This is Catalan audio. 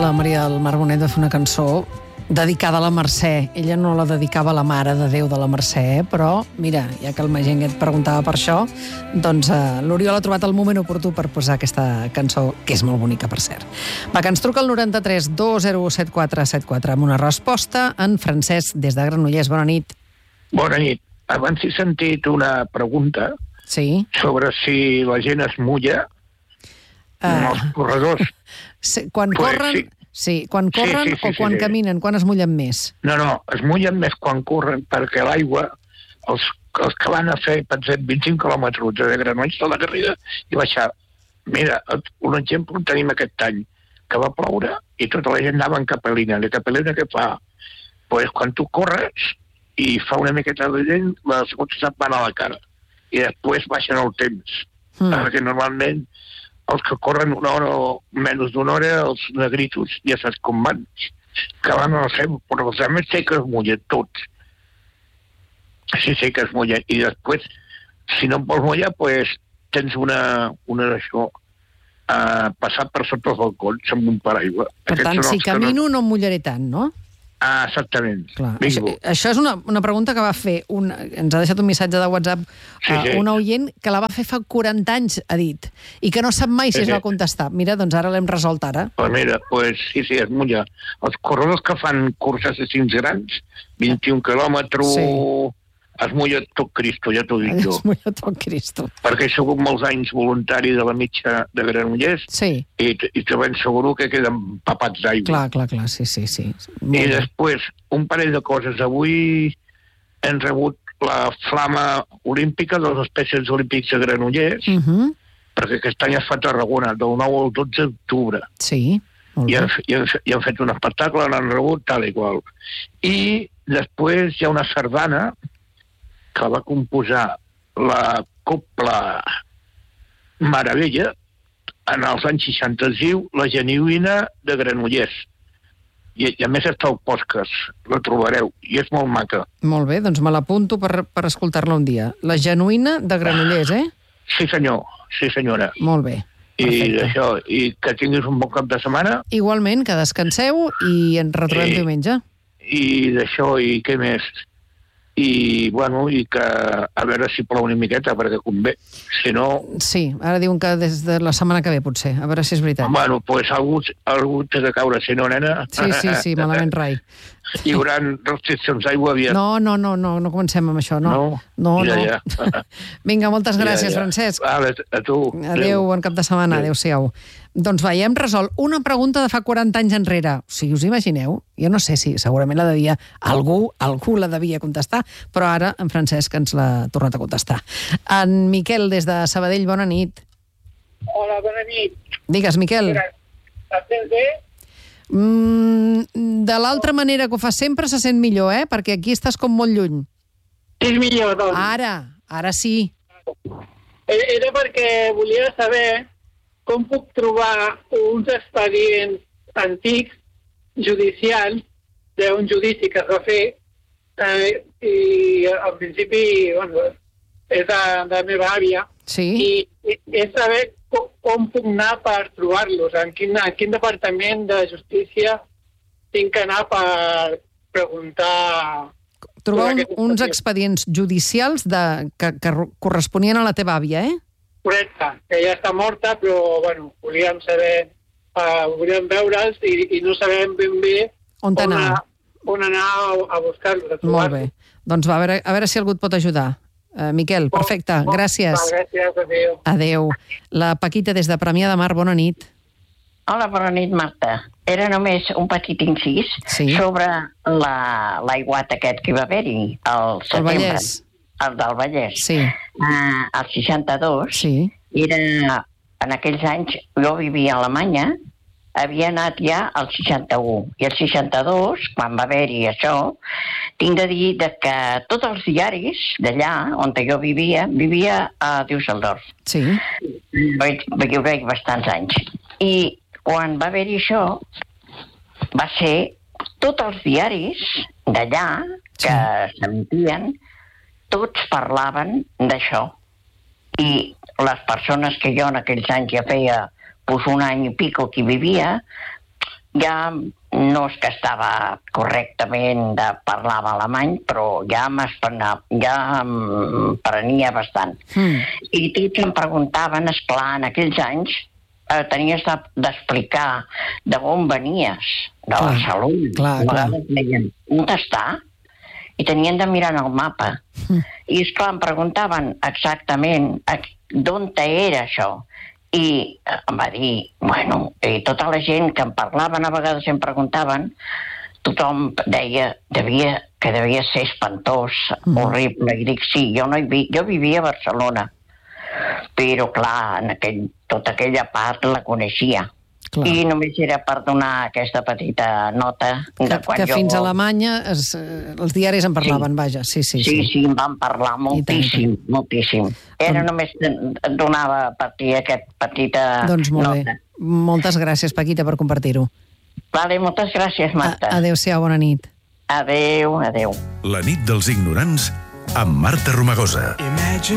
la Maria del Mar Bonet va fer una cançó dedicada a la Mercè. Ella no la dedicava a la Mare de Déu de la Mercè, però, mira, ja que el Magent et preguntava per això, doncs l'Oriol ha trobat el moment oportú per posar aquesta cançó, que és molt bonica, per cert. Va, que ens truca el 93 201 7474 amb una resposta. En Francesc, des de Granollers. Bona nit. Bona nit. Abans he sentit una pregunta sobre si la gent es mulla en els corredors. Quan corren... Sí, quan corren o quan caminen, quan es mullen més? No, es mullen més quan corren, perquè l'aigua, els que van a fer, pensem, 25 quilòmetres de Granollers a la Garriga i baixar. Mira, un exemple tenim aquest any, que va ploure i tota la gent anava en capelina. La capelina què fa? Pues quan tu corres i fa una miqueta de gent, les gotes et van a la cara i després baixen el temps. Perquè normalment els que corren una hora o menys d'una hora, els negritos, ja saps com van, que van a la seva, però els altres sé que es mullen tots. Sí, sé que es mullen. I després, si no em vols mullar, pues, tens una d'això, passar per sota els balcons amb un paraigua. Per tant, si camino no em mullaré tant, no? Exactament. Clar, això és una pregunta que va fer, ens ha deixat un missatge de WhatsApp, un oient que la va fer fa 40 anys, ha dit, i que no sap mai si es va contestar. Mira, doncs ara l'hem resolt ara. Pues mira, sí, es mulla. Els corredors que fan curses de 5 grans, 21 quilòmetres, es mulla tot Cristo, ja t'ho dic jo. Es mulla tot Cristo. Perquè he sigut molts anys voluntari de la mitja de Granollers i te ben segur que queden empapats d'aigua. Clar, sí. I després, un parell de coses. Avui hem rebut la flama olímpica dels espècies olímpics de Granollers, perquè aquest any es fa a Tarragona, del 9 al 12 d'octubre. Sí, molt bé. I han fet un espectacle, l'han rebut tal i qual. I després hi ha una sardana que va composar la Copla Meravella en els anys 60, es diu La Genuïna de Granollers. I a més està al podcast, la trobareu, i és molt maca. Molt bé, doncs me l'apunto per escoltar-la un dia. La Genuïna de Granollers, Sí, senyor, sí, senyora. Molt bé. I que tinguis un bon cap de setmana. Igualment, que descanseu i ens retrobem diumenge. I què més? I que a veure si plou una miqueta, perquè convé, si no... Sí, ara diuen que des de la setmana que ve, potser, a veure si és veritat. Bueno, pues algú té de caure, si no, nena... Sí, malament rai. Hi haurà restriccions d'aigua aviat. No comencem amb això, no. Ja. Vinga, moltes gràcies, Francesc. Vale, a tu. Adéu, bon cap de setmana, adéu-siau. Doncs va, ja hem resolt una pregunta de fa 40 anys enrere. O sigui, us imagineu? Jo no sé si segurament la devia... Algú la devia contestar, però ara en Francesc ens l'ha tornat a contestar. En Miquel, des de Sabadell, bona nit. Hola, bona nit. Digues, Miquel. Et sents bé? De l'altra manera que ho fas sempre se sent millor, perquè aquí estàs com molt lluny. És millor, doncs. Ara sí. Era perquè volia saber com puc trobar uns expedients antics judicials d'un judici que es va fer i al principi és de la meva àvia i és saber com puc anar per trobar-los, en quin departament de justícia tinc que anar per preguntar... Trobar uns expedients judicials que corresponien a la teva àvia, Correcte, que ja està morta, però, volíem saber, volíem veure'ls i no sabem ben bé on anar a buscar-los, a trobar-los. Molt bé. Doncs va, a veure si algú et pot ajudar. Miquel, perfecte, gràcies. Gràcies, adéu. La Paquita, des de Premià de Mar, bona nit. Hola, bona nit, Marta. Era només un petit incís sobre l'aiguat aquest que va haver-hi al setembre. El Vallès. El del Vallès. Sí. Al 62. Era, en aquells anys, jo vivia a Alemanya, havia anat ja al 61. I el 62, quan va haver-hi això, tinc de dir que tots els diaris d'allà, on jo vivia a Düsseldorf. Sí. Ho veig bastants anys. I quan va haver-hi això, va ser tots els diaris d'allà que s'emitien, tots parlaven d'això. I les persones que jo en aquells anys ja feia un any i pico que vivia, ja no és que estava correctament de parlava alemany, però ja em prenia bastant. I tots em preguntaven, esclar, en aquells anys tenies d'explicar de on venies, de Barcelona. A vegades deien, on està? I tenien de mirar en el mapa. I, esclar, em preguntaven exactament d'on era això. I em va dir, bueno, tota la gent que em parlaven, a vegades em preguntaven, tothom deia que devia ser espantós, horrible. I dic, sí, jo vivia a Barcelona, però, clar, tota aquella part la coneixia. Clar. I només era per donar aquesta petita nota. Que fins a Alemanya els diaris en parlaven, vaja. Sí, em van parlar moltíssim, moltíssim. Era només donava per ti aquesta petita nota. Doncs molt bé. Moltes gràcies, Paquita, per compartir-ho. Vale, moltes gràcies, Marta. Adéu-siau, bona nit. Adéu. La nit dels ignorants amb Marta Romagosa.